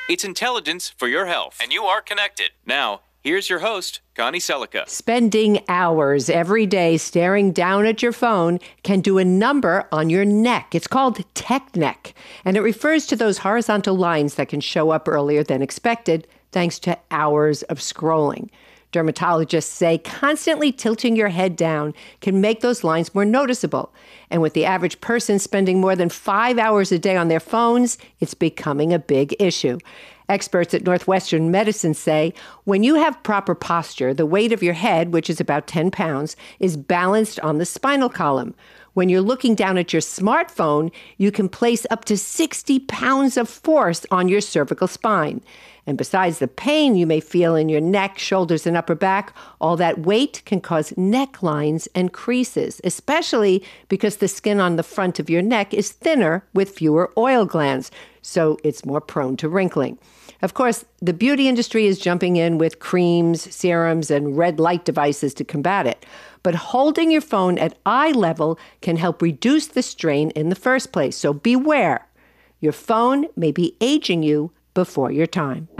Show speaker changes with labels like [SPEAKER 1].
[SPEAKER 1] It's intelligence for your health. And you are connected. Now, here's your host, Connie Selica.
[SPEAKER 2] Spending hours every day staring down at your phone can do a number on your neck. It's called tech neck, and it refers to those horizontal lines that can show up earlier than expected thanks to hours of scrolling. Dermatologists say constantly tilting your head down can make those lines more noticeable. And with the average person spending more than 5 hours a day on their phones, it's becoming a big issue. Experts at Northwestern Medicine say when you have proper posture, the weight of your head, which is about 10 pounds, is balanced on the spinal column. When you're looking down at your smartphone, you can place up to 60 pounds of force on your cervical spine. And besides the pain you may feel in your neck, shoulders, and upper back, all that weight can cause necklines and creases, especially because the skin on the front of your neck is thinner with fewer oil glands, so it's more prone to wrinkling. Of course, the beauty industry is jumping in with creams, serums, and red light devices to combat it. But holding your phone at eye level can help reduce the strain in the first place. So beware. Your phone may be aging you before your time.